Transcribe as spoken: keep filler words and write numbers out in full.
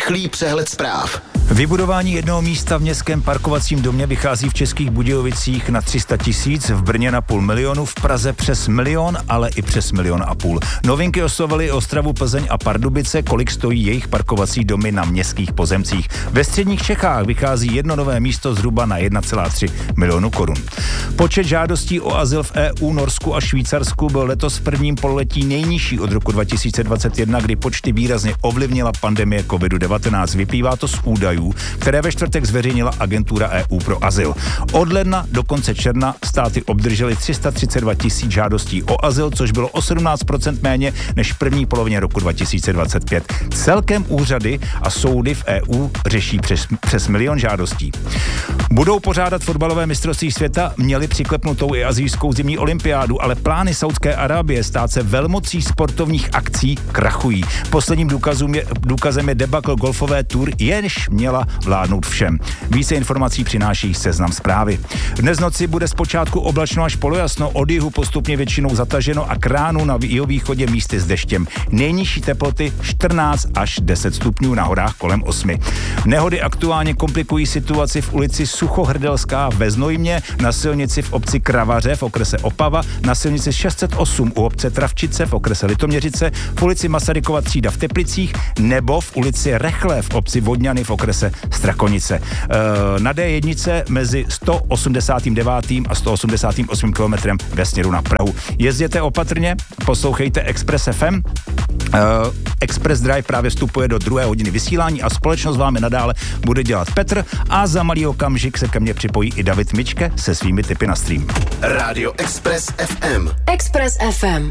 Rychlý přehled zpráv. Vybudování jednoho místa v městském parkovacím domě vychází v Českých Budějovicích na tři sta tisíc, v Brně na půl milionu, v Praze přes milion, ale i přes milion a půl. Novinky oslovily Ostravu, Plzeň a Pardubice, kolik stojí jejich parkovací domy na městských pozemcích. Ve středních Čechách vychází jedno nové místo zhruba na jedna celá tři milionu korun. Počet žádostí o azyl v E U, Norsku a Švýcarsku byl letos v prvním pololetí nejnižší od roku dva tisíce dvacet jedna, kdy počty výrazně ovlivnila pandemie kovid devatenáct. Vyplývá to z údajů, které ve čtvrtek zveřejnila agentura E U pro azyl. Od ledna do konce června státy obdržely tři sta třicet dva tisíc žádostí o azyl, což bylo o sedmnáct procent méně než v první polovině roku dva tisíce dvacet pět. Celkem úřady a soudy v E U řeší přes, přes milion žádostí. Budou pořádat fotbalové mistrovství světa, měli přiklepnutou i asijskou zimní olympiádu, ale plány Saúdské Arábie stát se velmocí sportovních akcí krachují. Posledním důkazem je, důkazem je debakl golfové tour, jenž měla vládnout všem. Více informací přináší Seznam Zprávy. Dnes noci bude zpočátku oblačno až polojasno, od jihu postupně většinou zataženo a k ránu na jihovýchodě místy s deštěm. Nejnižší teploty čtrnáct až deset stupňů, na horách kolem osmi. Nehody aktuálně komplikují situaci v ulici Suchohrdelská ve Znojmě, na silnici v obci Kravaře v okrese Opava, na silnici šest set osm u obce Travčice v okrese Litoměřice, v ulici Masarykova třída v Teplicích nebo v ulici Rechle v obci Vodňany v okrese Strakonice. E, na D jedna mezi sto osmdesát devět a sto osmdesát osm kilometrem ve směru na Prahu. Jezděte opatrně, poslouchejte Express F M. Uh, Express Drive právě vstupuje do druhé hodiny vysílání a společnost vámi nadále bude dělat Petr a za malý okamžik se ke mně připojí i David Mičke se svými tipy na stream. Rádio Express F M. Express F M.